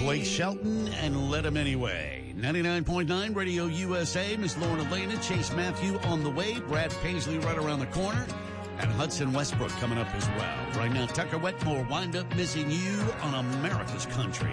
Blake Shelton and Let 'Em Anyway. 99.9 Radio USA. Miss Lauren Elena, Chase Matthew on the way. Brad Paisley right around the corner. And Hudson Westbrook coming up as well. Right now, Tucker Wetmore, Wind Up Missing You on America's Country.